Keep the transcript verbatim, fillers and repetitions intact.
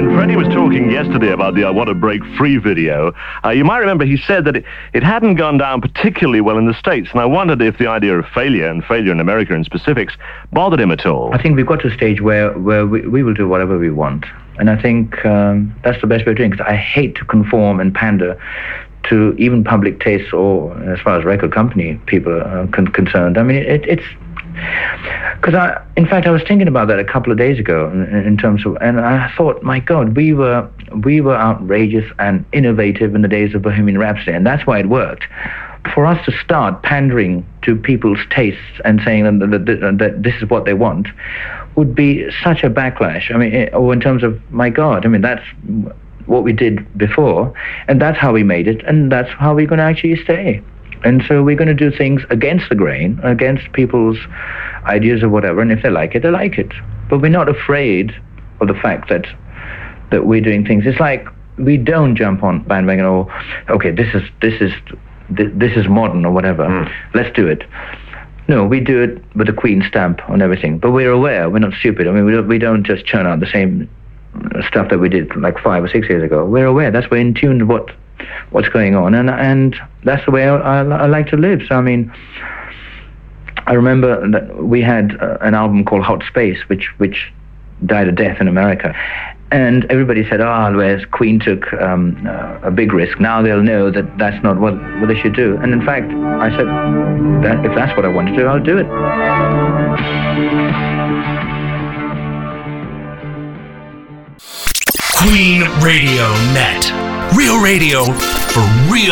When Freddie was talking yesterday about the I Want to Break Free video, uh, you might remember he said that it, it hadn't gone down particularly well in the States, and I wondered if the idea of failure, and failure in America in specifics, bothered him at all. I think we've got to a stage where, where we, we will do whatever we want, and I think um, that's the best way of doing it, because I hate to conform and pander to even public tastes, or as far as record company people are con- concerned. I mean, it, it's... Because I, in fact, I was thinking about that a couple of days ago, in, in terms of, and I thought, my God, we were we were outrageous and innovative in the days of Bohemian Rhapsody, and that's why it worked. For us to start pandering to people's tastes and saying that, that, that, that this is what they want would be such a backlash. I mean, or in terms of, my God, I mean, that's what we did before, and that's how we made it, and that's how we're going to actually stay. And so we're going to do things against the grain, against people's ideas or whatever, and if they like it, they like it. But we're not afraid of the fact that that we're doing things. It's like we don't jump on bandwagon or, okay, this is this is this is modern or whatever. Mm. Let's do it. No, we do it with a Queen stamp on everything. But we're aware. We're not stupid. I mean, we don't, we don't just churn out the same stuff that we did like five or six years ago. We're aware. That's we're in tune with what. what's going on, and and that's the way I, I, I like to live. So I mean, I remember that we had uh, an album called Hot Space, which which died a death in America, and everybody said, "Ah, oh, whereas Queen took um, uh, a big risk, now they'll know that that's not what, what they should do." And in fact, I said, that if that's what I want to do, I'll do it. Queen Radio Net. Real radio for real